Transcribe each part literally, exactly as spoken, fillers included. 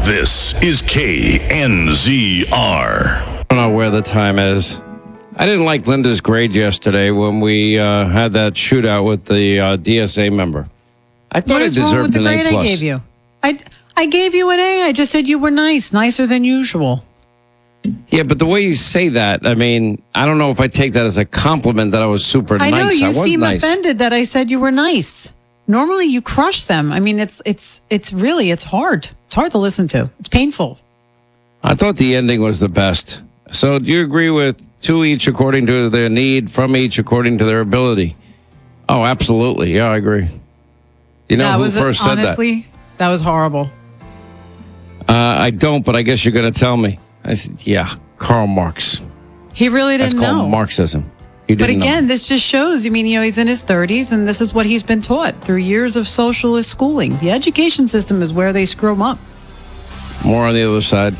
This is K N Z R. I don't know where the time is. I didn't like Linda's grade yesterday when we uh, had that shootout with the uh, D S A member. I thought What I is wrong with deserved the an A grade I plus. gave you? I, I gave you an A. I just said you were nice, nicer than usual. Yeah, but the way you say that, I mean, I don't know if I take that as a compliment that I was super I nice. know you I was seem nice. offended that I said you were nice. Normally you crush them. I mean, it's it's it's really it's hard. It's hard to listen to. It's painful. I thought the ending was the best. So do you agree with two each according to their need, from each according to their ability? Oh, absolutely. Yeah, I agree. You know that who was first said honestly, that was horrible. that? Uh, I don't, but I guess you're going to tell me. I said, yeah, Karl Marx. He really That's didn't called know. Marxism. He But didn't know. again, this just shows, I mean, you know, he's in his thirties and this is what he's been taught through years of socialist schooling. The education system is where they screw him up. More on the other side.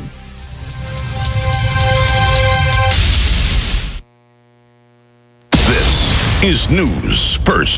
This is News First.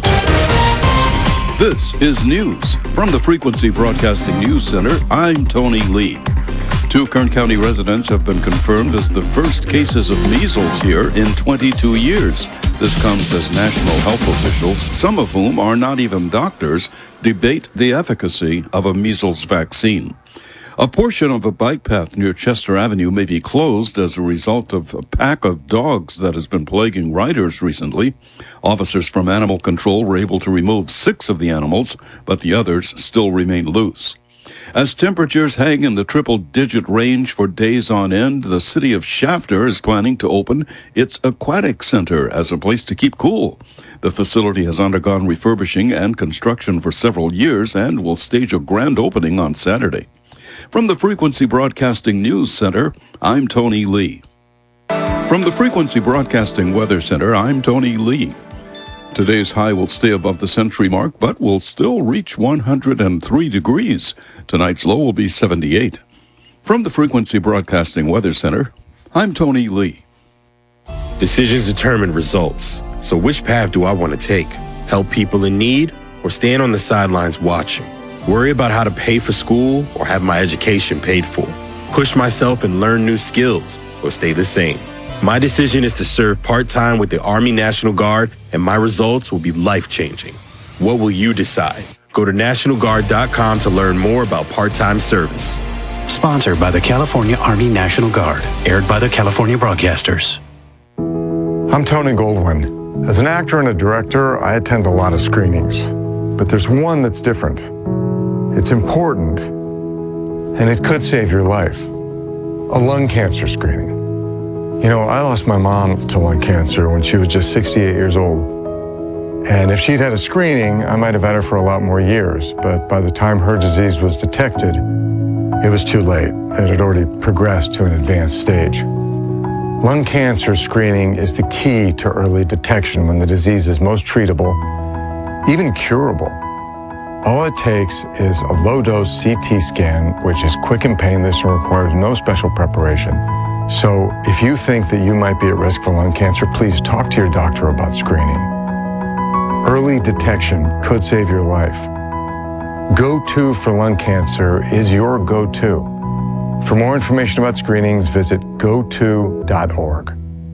This is news from the Frequency Broadcasting News Center. I'm Tony Lee. Two Kern County residents have been confirmed as the first cases of measles here in twenty-two years. This comes as national health officials, some of whom are not even doctors, debate the efficacy of a measles vaccine. A portion of a bike path near Chester Avenue may be closed as a result of a pack of dogs that has been plaguing riders recently. Officers from Animal Control were able to remove six of the animals, but the others still remain loose. As temperatures hang in the triple-digit range for days on end, the city of Shafter is planning to open its aquatic center as a place to keep cool. The facility has undergone refurbishing and construction for several years and will stage a grand opening on Saturday. From the Frequency Broadcasting News Center, I'm Tony Lee. From the Frequency Broadcasting Weather Center, I'm Tony Lee. Today's high will stay above the century mark, but will still reach one hundred three degrees. Tonight's low will be seventy-eight. From the Frequency Broadcasting Weather Center, I'm Tony Lee. Decisions determine results. So which path do I want to take? Help people in need or stand on the sidelines watching? Worry about how to pay for school or have my education paid for? Push myself and learn new skills or stay the same? My decision is to serve part-time with the Army National Guard, and my results will be life-changing. What will you decide? Go to national guard dot com to learn more about part-time service. Sponsored by the California Army National Guard. Aired by the California Broadcasters. I'm Tony Goldwyn. As an actor and a director, I attend a lot of screenings. But there's one that's different. It's important, and it could save your life. A lung cancer screening. You know, I lost my mom to lung cancer when she was just sixty-eight years old. And if she'd had a screening, I might have had her for a lot more years. But by the time her disease was detected, it was too late. It had already progressed to an advanced stage. Lung cancer screening is the key to early detection when the disease is most treatable, even curable. All it takes is a low-dose C T scan, which is quick and painless and requires no special preparation. So if you think that you might be at risk for lung cancer, please talk to your doctor about screening. Early detection could save your life. Go-To for lung cancer is your go-to. For more information about screenings, visit go to dot org.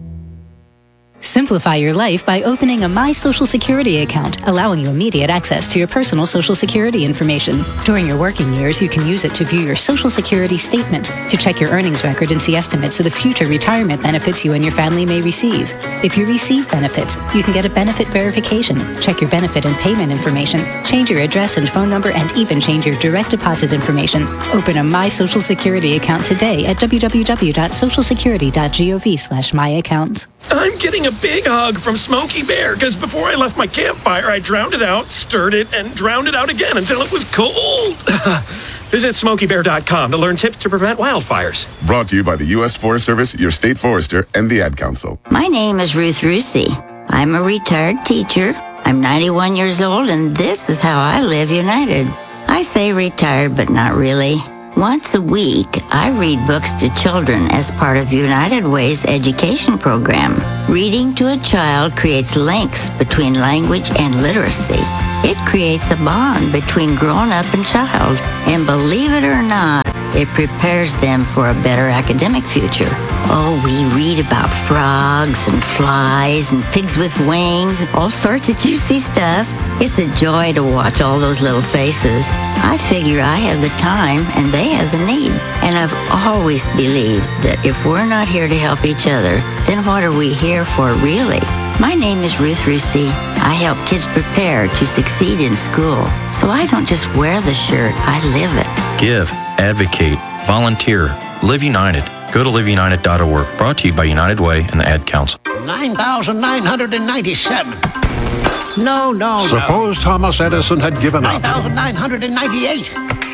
Simplify your life by opening a My Social Security account, allowing you immediate access to your personal Social Security information. During your working years, you can use it to view your Social Security statement, to check your earnings record and see estimates of the future retirement benefits you and your family may receive. If you receive benefits, you can get a benefit verification, check your benefit and payment information, change your address and phone number, and even change your direct deposit information. Open a My Social Security account today at w w w dot social security dot gov slash my account. I'm getting a big hug from Smokey Bear because before I left my campfire, I drowned it out, stirred it, and drowned it out again until it was cold. Visit smokey bear dot com to learn tips to prevent wildfires. Brought to you by the U S Forest Service, your state forester, and the Ad Council. My name is Ruth Rusi. I'm a retired teacher. I'm ninety-one years old, and this is how I live United. I say retired, but not really. Once a week, I read books to children as part of United Way's education program. Reading to a child creates links between language and literacy. It creates a bond between grown-up and child. And believe it or not, It prepares them for a better academic future. Oh, we read about frogs and flies and pigs with wings, all sorts of juicy stuff. It's a joy to watch all those little faces. I figure I have the time and they have the need. And I've always believed that if we're not here to help each other, then what are we here for really? My name is Ruth Rusey. I help kids prepare to succeed in school. So I don't just wear the shirt, I live it. Give, advocate, volunteer, Live United. Go to live united dot org. Brought to you by United Way and the Ad Council. nine thousand nine hundred ninety-seven. No, no, Suppose no. Thomas Edison had given up. nine thousand nine hundred ninety-eight.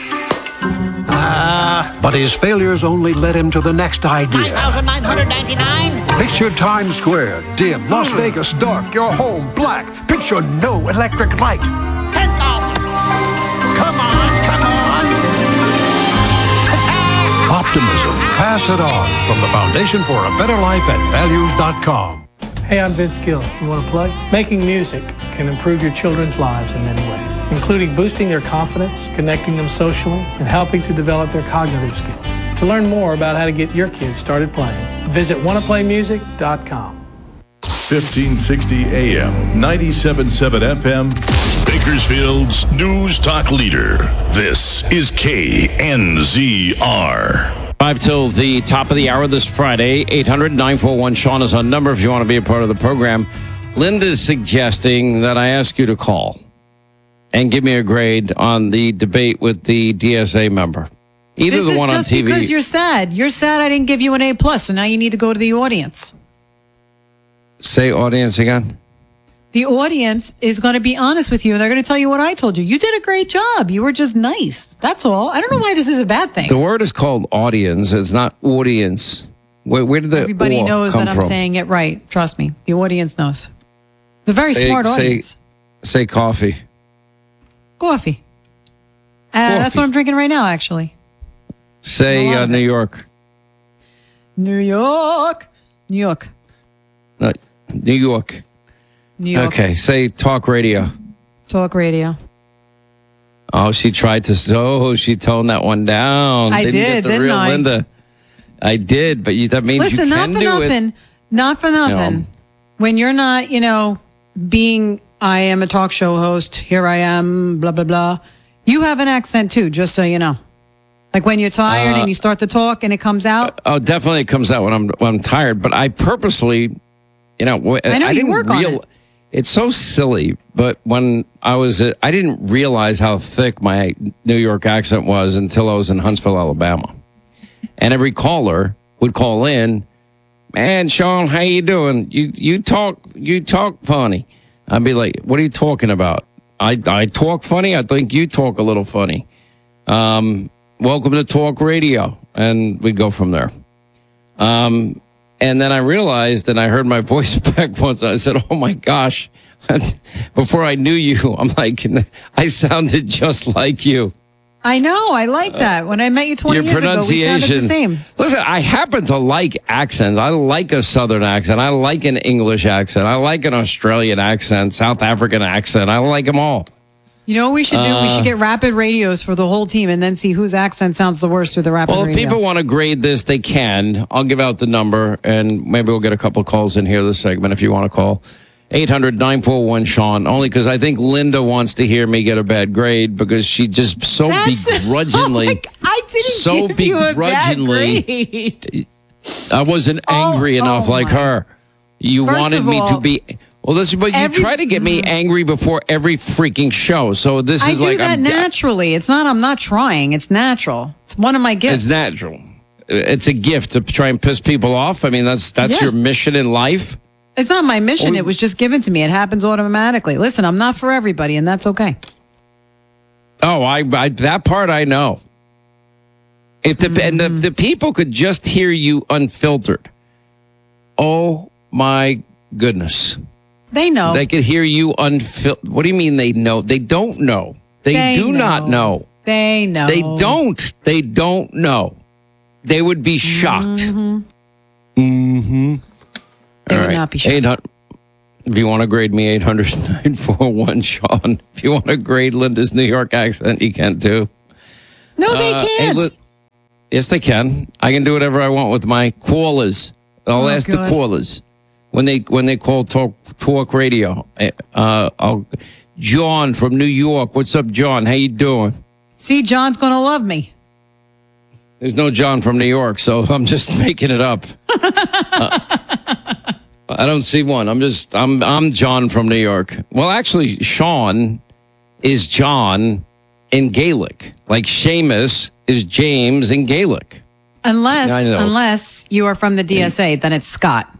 Ah, but his failures only led him to the next idea. nine thousand nine hundred ninety-nine. Picture Times Square, dim, Las Vegas dark, your home black. Picture no electric light. ten thousand. Come on, come on. Optimism, pass it on from the Foundation for a Better Life at values dot com. Hey, I'm Vince Gill. You want to play? Making music can improve your children's lives in many ways, including boosting their confidence, connecting them socially, and helping to develop their cognitive skills. To learn more about how to get your kids started playing, visit wanna play music dot com. fifteen sixty A M, ninety-seven point seven F M, Bakersfield's News Talk Leader. This is K N Z R. Five till the top of the hour this Friday. eight hundred nine four one Sean is our number if you want to be a part of the program. Linda's suggesting that I ask you to call and give me a grade on the debate with the D S A member. Either this the is one just on T V. because you're sad. You're sad I didn't give you an A plus, so now you need to go to the audience. Say audience again. The audience is going to be honest with you, and they're going to tell you what I told you. You did a great job. You were just nice. That's all. I don't know why this is a bad thing. The word is called audience. It's not audience. Where, where did the Everybody or knows come that I'm from? saying it right. Trust me. The audience knows. The very Say- smart say- audience. Say coffee. Coffee. Uh, That's Coffee. what I'm drinking right now, actually. Say A lot uh, of New it. York. New York. New York. No, New York. New York. Okay. Say talk radio. Talk radio. Oh, she tried to. Oh, she toned that one down. I Didn't did, get the didn't real I? Linda. I did, but you, that means Listen, you not can for do nothing. it. Not for nothing. No. When you're not, you know, being, I am a talk show host, here I am, blah, blah, blah. You have an accent too, just so you know. Like when you're tired Uh, and you start to talk and it comes out. Oh, definitely it comes out when I'm when I'm tired. But I purposely, you know, wh- I know you didn't work on it. It's so silly, but when I was, uh, I didn't realize how thick my New York accent was until I was in Huntsville, Alabama. And every caller would call in, man, Sean, how you doing? You you talk you talk funny. I'd be like, what are you talking about? I I talk funny. I think you talk a little funny. Um, welcome to Talk Radio, and we'd go from there. Um. And then I realized, and I heard my voice back once. I said, "Oh my gosh!" Before I knew you, I'm like, I sounded just like you. I know. I like that. When I met you twenty Your years ago, we sounded pronunciation. the same. Listen, I happen to like accents. I like a Southern accent. I like an English accent. I like an Australian accent, South African accent. I like them all. You know what we should do? we Uh, should get rapid radios for the whole team and then see whose accent sounds the worst through the rapid Well, if radio. people want to grade this, they can. I'll give out the number, and maybe we'll get a couple calls in here this segment if you want to call. eight hundred nine four one Sean, only because I think Linda wants to hear me get a bad grade because she just so That's- begrudgingly, Oh my- I didn't so give you a bad begrudgingly, grade. I wasn't angry Oh, enough oh like my. her. You First wanted of me to all, be. Well, this is but you every- try to get me angry before every freaking show. So this I is do like that I'm, naturally. It's not, I'm not trying. It's natural. It's one of my gifts. It's natural. It's a gift to try and piss people off. I mean, that's that's Yeah. your mission in life. It's not my mission. Oh. It was just given to me. It happens automatically. Listen, I'm not for everybody, and that's okay. Oh, I, I that part I know. If the and the, the people could just hear you unfiltered. Oh my goodness. They know. They could hear you unfiltered. What do you mean they know? They don't know. They, They do not know. They know. They don't. They don't know. They would be shocked. Mhm. Mm-hmm. They would not be shocked. eight hundred If you want to grade me, eight hundred nine four one Sean. If you want to grade Linda's New York accent, you can too. No, they Uh, hey, can't. Li- Yes, they can. I can do whatever I want with my callers. I'll Oh, ask the good. callers when they when they call talk talk radio. Uh, I'll, John from New York. What's up, John? How you doing? See, John's going to love me. There's no John from New York, so I'm just making it up. uh, I don't see one. I'm just I'm I'm John from New York. Well, actually, Sean is John in Gaelic. Like Seamus is James in Gaelic. Unless, I know. unless you are from the D S A, then it's Scott.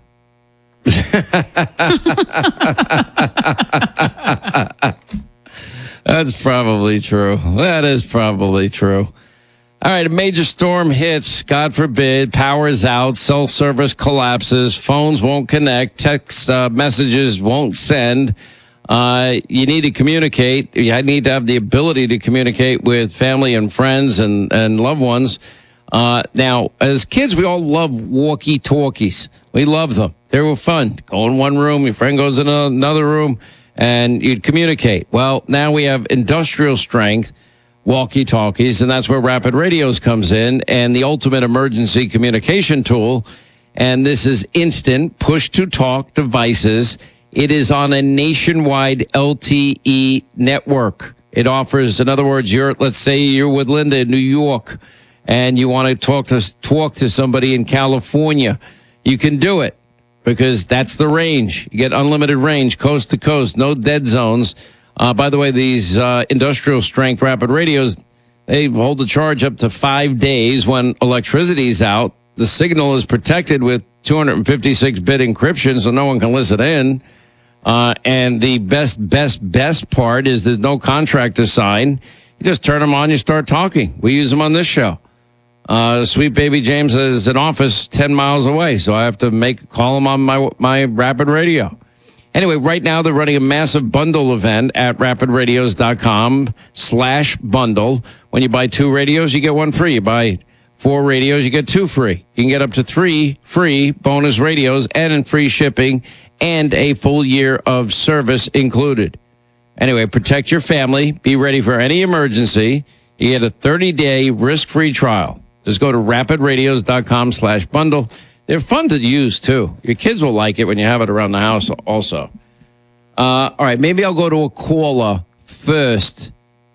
That's probably true. That is probably true. All right, a major storm hits. God forbid, power is out, cell service collapses, phones won't connect, text uh, messages won't send. Uh, you need to communicate. You need to have the ability to communicate with family and friends and, and loved ones. Uh, now, as kids, we all love walkie-talkies. We love them. They were fun. Go in one room, your friend goes in another room, and you'd communicate. Well, now we have industrial strength walkie-talkies, and that's where Rapid Radios comes in, and the ultimate emergency communication tool. And this is instant push-to-talk devices. It is on a nationwide L T E network. It offers, in other words, you're, let's say you're with Linda in New York, and you want to talk to talk to somebody in California. You can do it because that's the range. You get unlimited range, coast to coast, no dead zones. Uh, by the way, these uh, industrial strength rapid radios, they hold the charge up to five days when electricity is out. The signal is protected with two fifty-six bit encryption, so no one can listen in. Uh, and the best, best, best part is there's no contract to sign. You just turn them on, you start talking. We use them on this show. Uh, sweet baby James has an office ten miles away, so I have to make call him on my my rapid radio. Anyway, right now they're running a massive bundle event at rapidradios.com slash bundle. When you buy two radios, you get one free. You buy four radios, you get two free. You can get up to three free bonus radios and in free shipping and a full year of service included. Anyway, protect your family. Be ready for any emergency. You get a thirty-day risk-free trial. Just go to rapidradios.com slash bundle. They're fun to use, too. Your kids will like it when you have it around the house also. Uh, all right, maybe I'll go to a caller first.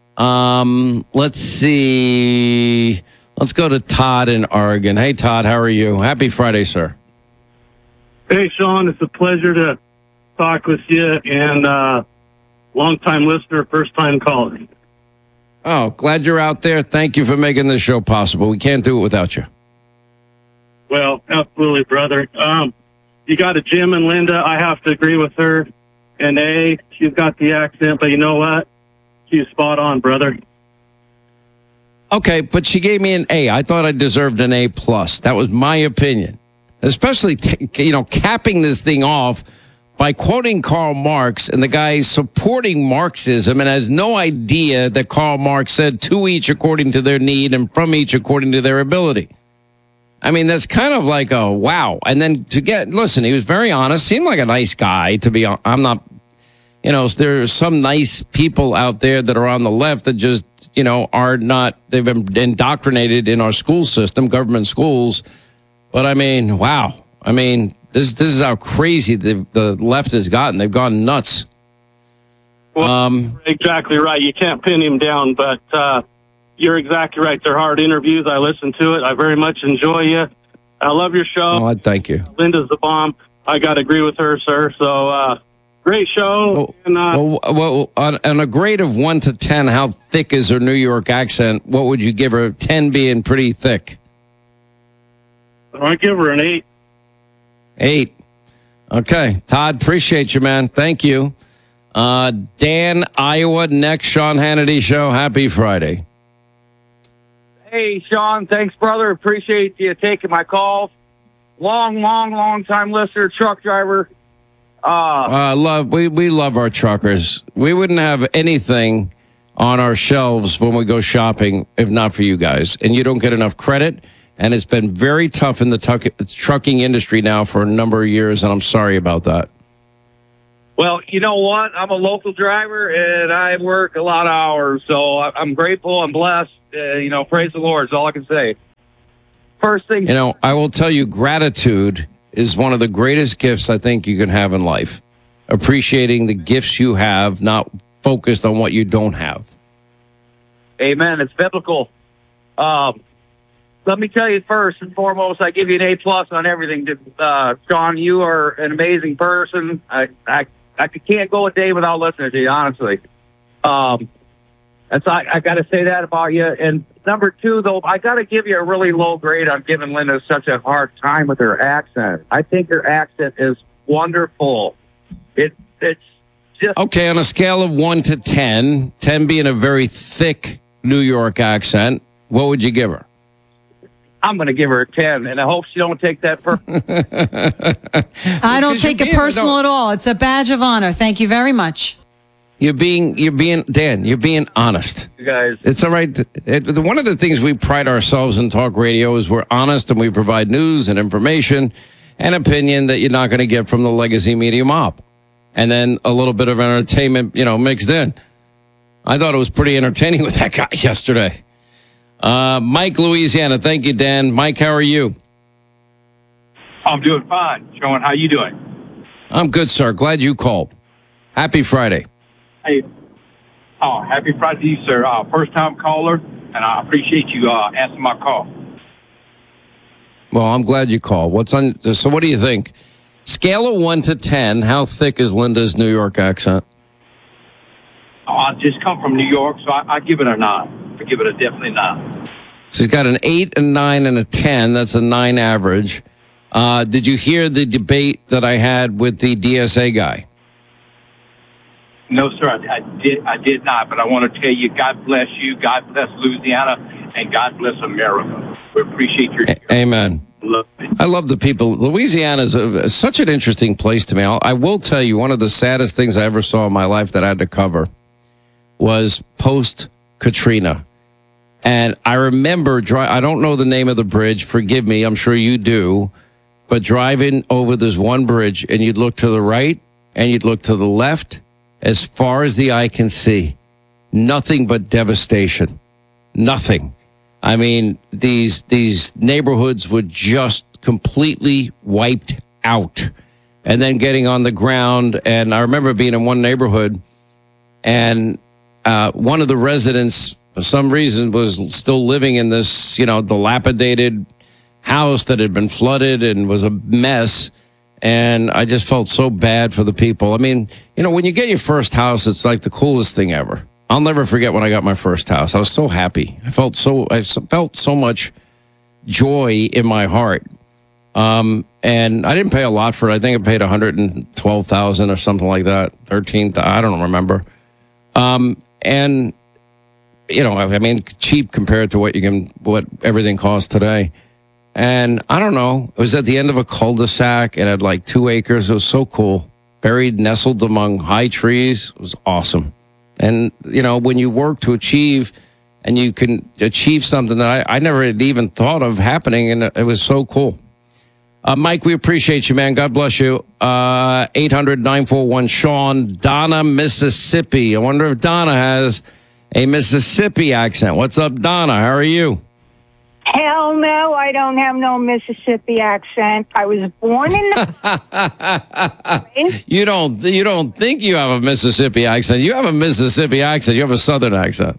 Um, let's see. Let's go to Todd in Oregon. Hey, Todd, how are you? Happy Friday, sir. Hey, Sean, it's a pleasure to talk with you, and uh, long-time listener, first-time caller. Oh, glad you're out there. Thank you for making this show possible. We can't do it without you. Well, absolutely, brother. Um, you got a Jim and Linda. I have to agree with her. And A, she's got the accent, but you know what? She's spot on, brother. Okay, but she gave me an A. I thought I deserved an A plus. That was my opinion. Especially, t- you know, capping this thing off by quoting Karl Marx, and the guy supporting Marxism and has no idea that Karl Marx said to each according to their need and from each according to their ability. I mean, that's kind of like a wow. And then to get, listen, he was very honest, seemed like a nice guy to be, I'm not, you know, there's some nice people out there that are on the left that just, you know, are not, they've been indoctrinated in our school system, government schools. But I mean, wow. I mean, this this is how crazy the, the left has gotten. They've gone nuts. Well, um, exactly right. You can't pin him down, but uh, you're exactly right. They're hard interviews. I listen to it. I very much enjoy you. I love your show. Oh, I thank you. Linda's the bomb. I got to agree with her, sir. So, uh, great show. Well, and, uh, well, well on, on a grade of one to ten, how thick is her New York accent? What would you give her? ten being pretty thick. I give her an eight. Eight. Okay. Todd, appreciate you, man. Thank you. Uh, Dan, Iowa, next Sean Hannity show. Happy Friday. Hey, Sean. Thanks, brother. Appreciate you taking my calls. Long, long, long time listener, truck driver. Uh, uh, love we, we love our truckers. We wouldn't have anything on our shelves when we go shopping if not for you guys. And you don't get enough credit. And it's been very tough in the tuck, trucking industry now for a number of years, and I'm sorry about that. Well, you know what? I'm a local driver, and I work a lot of hours, so I'm grateful. I'm blessed. Uh, you know, praise the Lord is all I can say. first thing. You know, I will tell you, gratitude is one of the greatest gifts I think you can have in life. Appreciating the gifts you have, not focused on what you don't have. Amen. It's biblical. Um, let me tell you first and foremost, I give you an A plus on everything. Uh, Sean, you are an amazing person. I, I, I can't go a day without listening to you, honestly. Um, and so I, I got to say that about you. And number two, though, I got to give you a really low grade on giving Linda such a hard time with her accent. I think her accent is wonderful. It, it's just okay. On a scale of one to ten, ten being a very thick New York accent, what would you give her? I'm going to give her a ten, and I hope she don't take that for. I don't take it personal at all. It's a badge of honor. Thank you very much. You're being, you're being, Dan, you're being honest. You guys. It's all right. To, it, one of the things we pride ourselves in talk radio is we're honest and we provide news and information and opinion that you're not going to get from the legacy media mob. And then a little bit of entertainment, you know, mixed in. I thought it was pretty entertaining with that guy yesterday. Uh, Mike, Louisiana. Thank you, Dan. Mike, how are you? I'm doing fine. Sean, how you doing? I'm good, sir. Glad you called. Happy Friday. Hey, oh, happy Friday to you, sir. Uh, first-time caller, and I appreciate you uh, answering my call. Well, I'm glad you called. What's on? So, what do you think? Scale of one to ten. How thick is Linda's New York accent? Oh, I just come from New York, so I, I give it a nine. I give it a definitely nine. She's got an eight, a nine, and a ten. That's a nine average. Uh, did you hear the debate that I had with the D S A guy? No, sir, I, I did. I did not. But I want to tell you, God bless you, God bless Louisiana, and God bless America. We appreciate your. A- Amen. Love I love the people. Louisiana is a, such an interesting place to me. I'll, I will tell you, one of the saddest things I ever saw in my life that I had to cover was post Katrina. And I remember, dri- I don't know the name of the bridge. Forgive me. I'm sure you do. But driving over this one bridge, and you'd look to the right and you'd look to the left, as far as the eye can see, nothing but devastation. Nothing. I mean, these these neighborhoods were just completely wiped out. And then getting on the ground, and I remember being in one neighborhood, and uh, one of the residents, for some reason, was still living in this, you know, dilapidated house that had been flooded and was a mess. And I just felt so bad for the people. I mean, you know, when you get your first house, it's like the coolest thing ever. I'll never forget when I got my first house. I was so happy. I felt so, I felt so much joy in my heart. Um, and I didn't pay a lot for it. I think I paid one hundred twelve thousand dollars or something like that. thirteen thousand dollars, I don't remember. Um, and, you know, I mean, cheap compared to what you can, what everything costs today. And I don't know, it was at the end of a cul-de-sac. It had like two acres. It was so cool. Buried, nestled among high trees. It was awesome. And, you know, when you work to achieve and you can achieve something that I, I never had even thought of happening, and it was so cool. Uh, Mike, we appreciate you, man. God bless you. Uh, eight hundred, nine four one, Sean, Donna, Mississippi. I wonder if Donna has a Mississippi accent. What's up, Donna? How are you? Hell no, I don't have no Mississippi accent. I was born in the... You don't you don't think you have a Mississippi accent. You have a Mississippi accent. You have a Southern accent.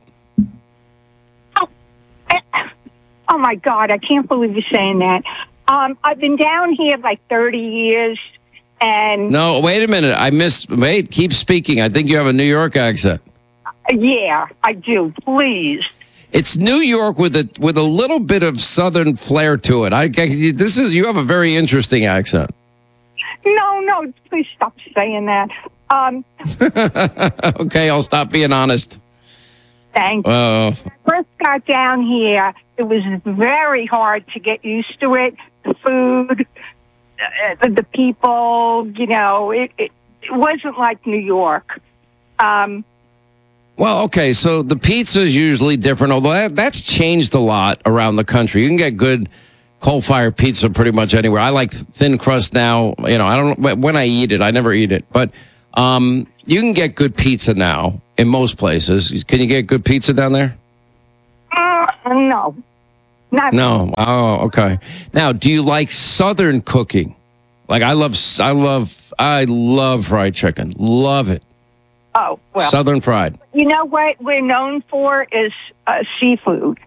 Oh, I, oh my God, I can't believe you're saying that. Um, I've been down here like thirty years, and... No, wait a minute. I missed... Wait, keep speaking. I think you have a New York accent. Yeah, I do. Please. It's New York with a with a little bit of Southern flair to it. I, I this is you have a very interesting accent. No, no, please stop saying that. Um, okay, I'll stop being honest. Thanks. Uh, when I first got down here, it was very hard to get used to it. The food, uh, the, the people, you know, it, it, it wasn't like New York. Um, Well, okay, so the pizza is usually different, although that, that's changed a lot around the country. You can get good coal-fired pizza pretty much anywhere. I like thin crust now. You know, I don't know when I eat it. I never eat it. But um, you can get good pizza now in most places. Can you get good pizza down there? uh, no. Not No. Oh, okay. Now, do you like Southern cooking? Like I love, I love, I love fried chicken. Love it. Oh, well. Southern fried. You know what we're known for is uh, seafood.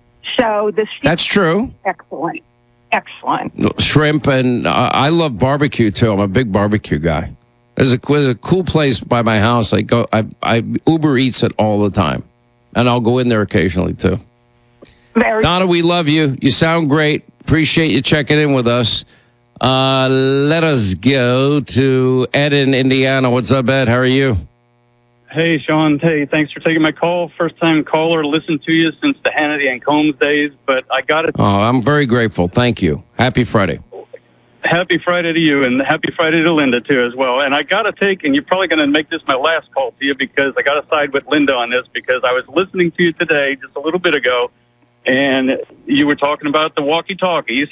So the seafood That's true. Excellent. Excellent. Shrimp, and uh, I love barbecue too. I'm a big barbecue guy. There's a, there's a cool place by my house. I go, I, I Uber Eats it all the time, and I'll go in there occasionally too. Very Donna, we love you. You sound great. Appreciate you checking in with us. Uh, let us go to Ed in Indiana. What's up, Ed? How are you? Hey, Sean. Hey, thanks for taking my call. First time caller. Listened to you since the Hannity and Combs days, but I got it. Oh, I'm very grateful. Thank you. Happy Friday. Happy Friday to you, and happy Friday to Linda, too, as well. And I got to take, and you're probably going to make this my last call to you because I got to side with Linda on this because I was listening to you today just a little bit ago, and you were talking about the walkie-talkies.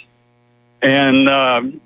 And um,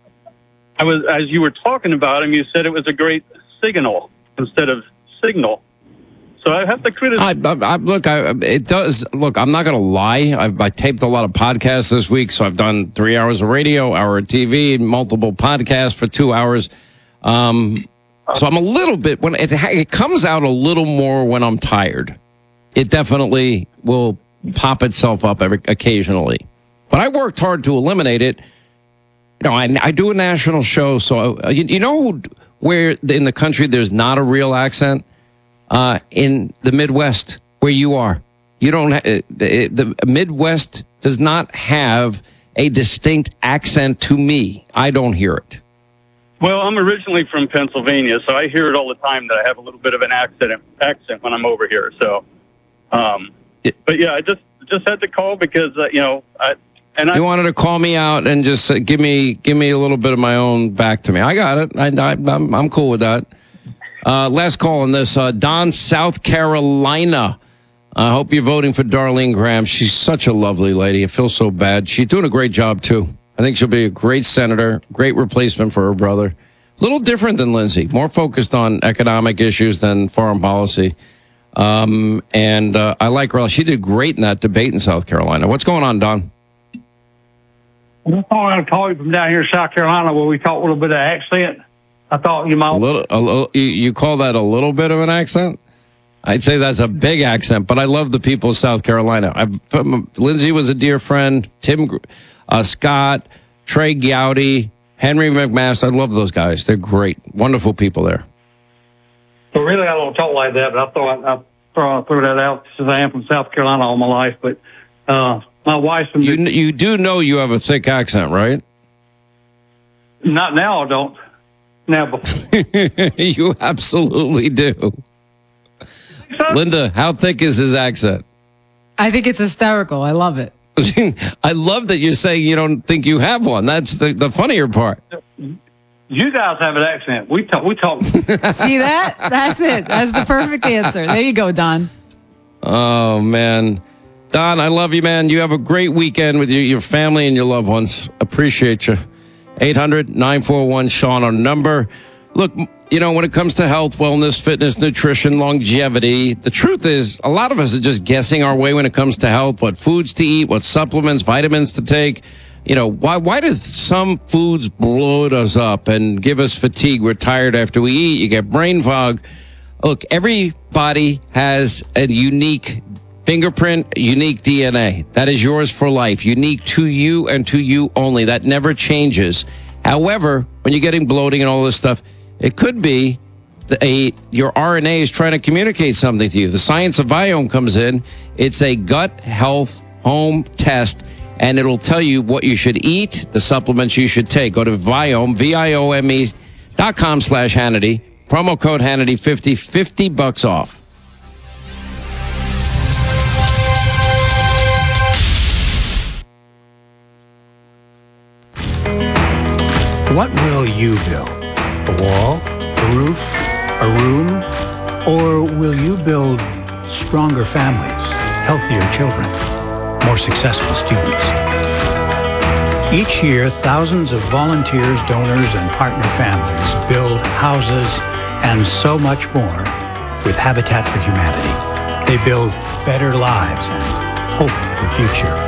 I was, as you were talking about them, you said it was a great signal instead of signal. So I have to criticize. I, I, I, look, I, it does. Look, I'm not going to lie. I've, I taped a lot of podcasts this week, so I've done three hours of radio, hour of T V, multiple podcasts for two hours. Um, so I'm a little bit when it it comes out a little more when I'm tired. It definitely will pop itself up every, occasionally, but I worked hard to eliminate it. You know, I, I do a national show, so uh, you, you know where in the country there's not a real accent. Uh, in the Midwest, where you are, you don't. Ha- the, the Midwest does not have a distinct accent to me. I don't hear it. Well, I'm originally from Pennsylvania, so I hear it all the time that I have a little bit of an accent accent when I'm over here. So, um, but yeah, I just just had to call because uh, you know, I and I you wanted to call me out and just uh, give me give me a little bit of my own back to me. I got it. I, I I'm I'm cool with that. Uh, last call on this. Uh, Don, South Carolina. I hope you're voting for Darlene Graham. She's such a lovely lady. I feel so bad. She's doing a great job, too. I think she'll be a great senator, great replacement for her brother. A little different than Lindsey, more focused on economic issues than foreign policy. Um, and uh, I like her. She did great in that debate in South Carolina. What's going on, Don? I'm going to call you from down here in South Carolina where we talk a little bit of accent. I thought you might. A little, a little, you, you call that a little bit of an accent? I'd say that's a big accent, but I love the people of South Carolina. I've, Lindsey was a dear friend. Tim uh, Scott, Trey Gowdy, Henry McMaster. I love those guys. They're great, wonderful people there. So really, I don't talk like that, but I thought I'd throw, throw that out since I am from South Carolina all my life. But uh, my wife's from. You, you do know you have a thick accent, right? Not now, I don't. Now, you absolutely do. Linda, how thick is his accent? I think it's hysterical. I love it. I love that you're saying you don't think you have one. That's the, the funnier part. You guys have an accent. We talk. We talk. See that? That's it. That's the perfect answer. There you go, Don. Oh, man. Don, I love you, man. You have a great weekend with your, your family and your loved ones. Appreciate you. eight hundred nine four one Sean, our number. Look, you know, when it comes to health, wellness, fitness, nutrition, longevity, the truth is a lot of us are just guessing our way when it comes to health, what foods to eat, what supplements, vitamins to take. You know, why why do some foods bloat us up and give us fatigue? We're tired after we eat. You get brain fog. Look, everybody has a unique fingerprint, unique D N A. That is yours for life, unique to you and to you only. That never changes. However, when you're getting bloating and all this stuff, it could be a your R N A is trying to communicate something to you. The science of Viome comes in. It's a gut health home test, and it'll tell you what you should eat, the supplements you should take. Go to Viome, V I O M E dot com slash Hannity. Promo code Hannity fifty, fifty bucks off. What will you build? A wall? A roof? A room? Or will you build stronger families, healthier children, more successful students? Each year, thousands of volunteers, donors, and partner families build houses and so much more with Habitat for Humanity. They build better lives and hope for the future.